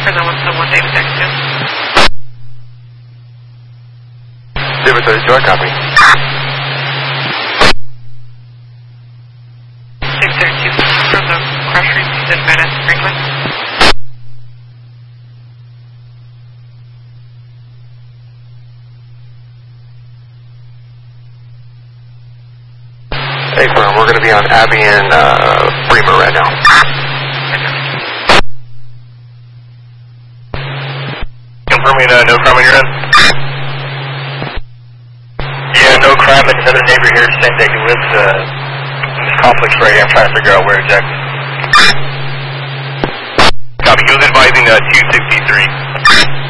present with someone named Dexter. 032, I copy. 632 from the crash received in Van Ness, Franklin. Hey, firm, we're going to be on Abbey and Bremer right now. Confirming no crime on your end? Yeah, no crime, and another neighbor here saying that he lives in this complex right here. I'm trying to figure out where exactly. Copy, he was advising 263.